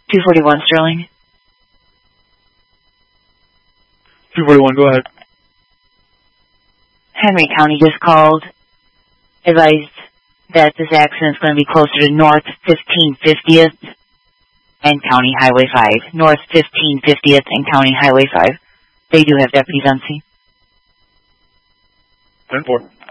241 Sterling. 241, go ahead. Henry County just called, advised that this accident is going to be closer to North 1550th and County Highway 5. North 1550th and County Highway 5. They do have deputies on scene. 10-4.